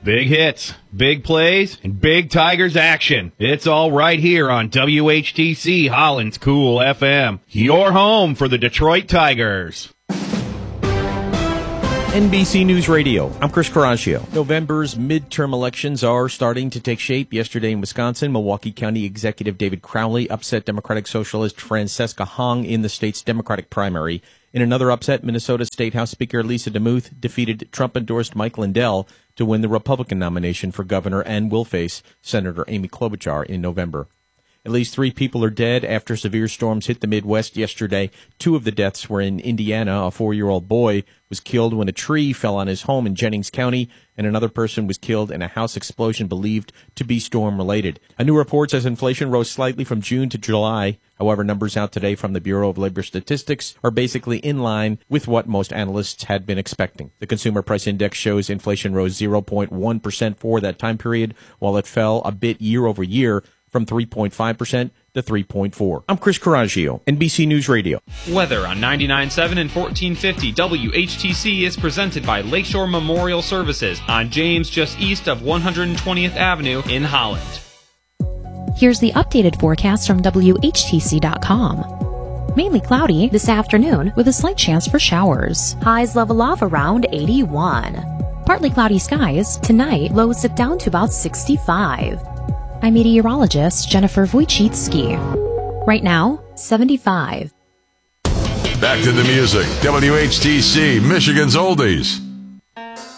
Big hits, big plays, and big Tigers action. It's all right here on WHTC Holland's Cool FM. Your home for the Detroit Tigers. NBC News Radio. I'm Chris Coraggio. November's midterm elections are starting to take shape. Yesterday in Wisconsin, Milwaukee County Executive David Crowley upset Democratic Socialist Francesca Hong in the state's Democratic primary. In another upset, Minnesota State House Speaker Lisa DeMuth defeated Trump-endorsed Mike Lindell to win the Republican nomination for governor and will face Senator Amy Klobuchar in November. At least 3 people are dead after severe storms hit the Midwest yesterday. 2 of the deaths were in Indiana. A 4-year-old boy was killed when a tree fell on his home in Jennings County, and another person was killed in a house explosion believed to be storm-related. A new report says inflation rose slightly from June to July. However, numbers out today from the Bureau of Labor Statistics are basically in line with what most analysts had been expecting. The Consumer Price Index shows inflation rose 0.1% for that time period, while it fell a bit year over year from 3.5% to 3.4%. I'm Chris Coraggio, NBC News Radio. Weather on 99.7 and 1450 WHTC is presented by Lakeshore Memorial Services on James, just east of 120th Avenue in Holland. Here's the updated forecast from WHTC.com. Mainly cloudy this afternoon with a slight chance for showers. Highs level off around 81. Partly cloudy skies. Tonight, lows dip down to about 65. I'm meteorologist Jennifer Wojcicki. Right now, 75. Back to the music. WHTC, Michigan's Oldies.